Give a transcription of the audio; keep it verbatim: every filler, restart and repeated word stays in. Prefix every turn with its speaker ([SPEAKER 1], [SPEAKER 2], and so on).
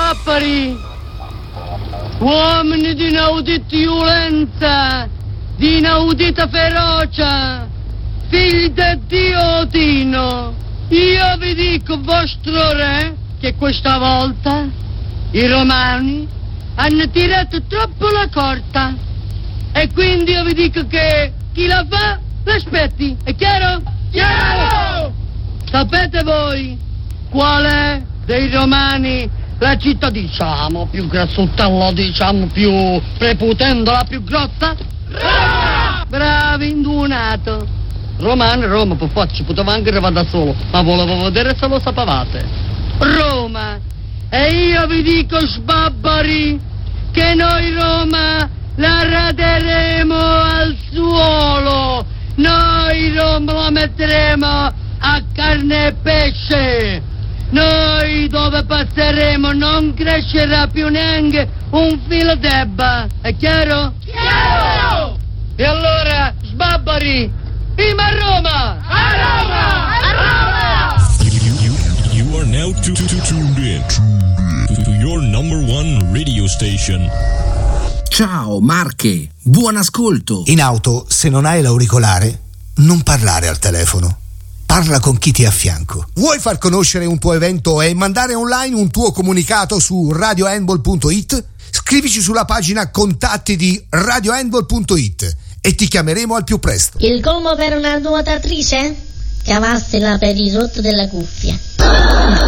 [SPEAKER 1] sbappari, uomini di inaudita violenza, di inaudita ferocia, figli di Dio Odino, io vi dico, vostro re, che questa volta i romani hanno tirato troppo la corda e quindi io vi dico che chi la fa l'aspetti, è chiaro? Chiaro! Sapete voi qual è dei romani la città, diciamo, più grassottella, diciamo, più prepotente, la più grossa? Roma! Bravi, indunato. Romano, Roma, per forza, ci poteva anche arrivare da solo, ma volevo vedere se lo sapevate. Roma. E io vi dico, sbabbari, che noi Roma la raderemo al suolo. Noi Roma la metteremo a carne e pesce. Noi dove passeremo non crescerà più neanche un filo d'erba. È chiaro?
[SPEAKER 2] Chiaro!
[SPEAKER 1] E allora, sbabbari, viva Roma!
[SPEAKER 2] A Roma! A Roma!
[SPEAKER 3] You, you, you are now to, to, to, tuned in to, to your number one radio station.
[SPEAKER 4] Ciao Marche, buon ascolto.
[SPEAKER 5] In auto, se non hai l'auricolare, non parlare al telefono. Parla con chi ti è a fianco. Vuoi far conoscere un tuo evento e mandare online un tuo comunicato su radio handball punto it? Scrivici sulla pagina contatti di radio handball punto it e ti chiameremo al più presto.
[SPEAKER 6] Il colmo per una nuotatrice? Cavassela per il rotto della cuffia.